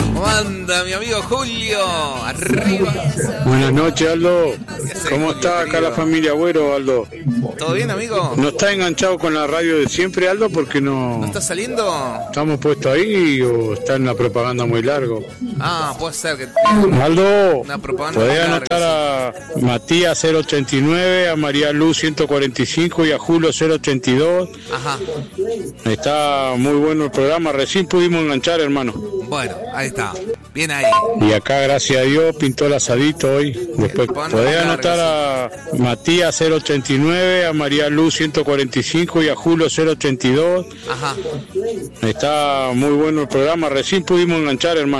¿Cómo anda mi amigo Julio? Arriba. Buenas noches, Aldo. ¿Cómo Julio, está acá querido? la familia Agüero, Aldo? ¿Todo bien, amigo? ¿No está enganchado con la radio de siempre, Aldo? Porque ¿No no está saliendo? estamos puestos ahí o está en la propaganda muy largo. Ah, puede ser que... Aldo, Una propaganda podés muy larga, anotar a Matías 089, a María Luz 145 y a Julio 082. Ajá. Está muy bueno el programa, recién pudimos enganchar, hermano. Bueno, ahí está. Bien ahí. Y acá, gracias a Dios, pintó el asadito hoy. Después Propaganda podés muy anotar larga, a Matías 089, a María Luz 145 y a Julio 082. Ajá. Está muy bueno el programa, recién pudimos enganchar, hermano.